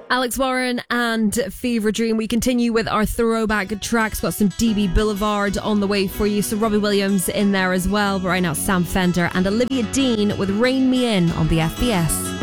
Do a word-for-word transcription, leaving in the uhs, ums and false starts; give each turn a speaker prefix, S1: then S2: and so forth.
S1: Alex Warren and Fever Dream. We continue with our throwback tracks. Got some D B Boulevard on the way for you. So Robbie Williams in there as well. But right now, Sam Fender and Olivia Dean with Rain Me In on the F B S.